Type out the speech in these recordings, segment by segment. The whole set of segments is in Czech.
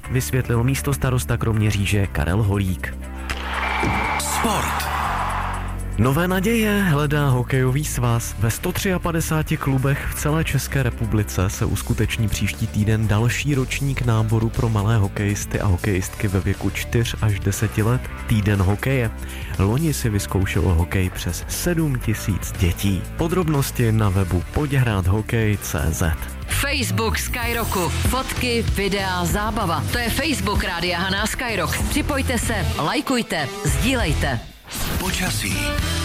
vysvětlil místostarosta Kroměříže Karel Holík. Sport. Nové naděje hledá hokejový svaz. Ve 153 klubech v celé České republice se uskuteční příští týden další ročník náboru pro malé hokejisty a hokejistky ve věku 4 až 10 let, týden hokeje. Loni si vyzkoušelo hokej přes 7 000 dětí. Podrobnosti na webu pojďhráthokej.cz. Facebook Skyrocku. Fotky, videa, zábava. To je Facebook Rádia Haná Skyrock. Připojte se, lajkujte, sdílejte. Počasí.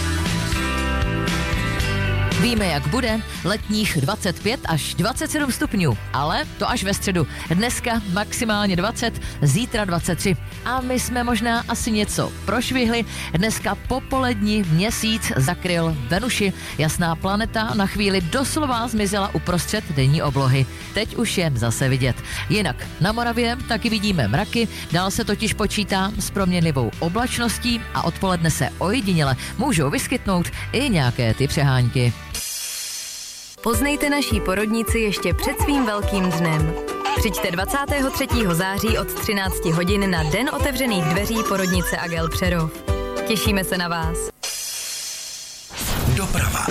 Víme, jak bude, letních 25 až 27 stupňů, ale to až ve středu. Dneska maximálně 20, zítra 23. A my jsme možná asi něco prošvihli. Dneska popolední měsíc zakryl Venuši. Jasná planeta na chvíli doslova zmizela uprostřed denní oblohy. Teď už je zase vidět. Jinak na Moravě taky vidíme mraky, dál se totiž počítá s proměnlivou oblačností a odpoledne se ojediněle můžou vyskytnout i nějaké ty přehánky. Poznejte naší porodnici ještě před svým velkým dnem. Přijďte 23. září od 13 hodin na Den otevřených dveří porodnice Agel Přerov. Těšíme se na vás. Doprava.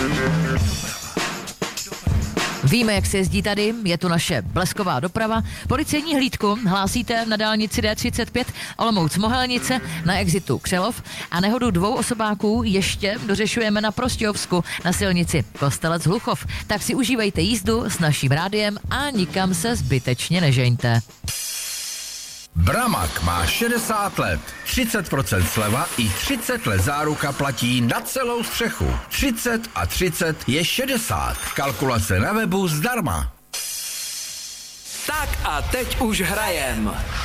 Víme, jak se jezdí tady, je tu naše blesková doprava. Policejní hlídku hlásíte na dálnici D35 Olomouc-Mohelnice na exitu Křelov a nehodu 2 osobáků ještě dořešujeme na Prostějovsku na silnici Kostelec-Hluchov. Tak si užívejte jízdu s naším rádiem a nikam se zbytečně nežeňte. Bramag má 60 let. 30% sleva i 30 let záruka platí na celou střechu. 30 a 30 je 60. Kalkulace na webu zdarma. Tak a teď už hrajem.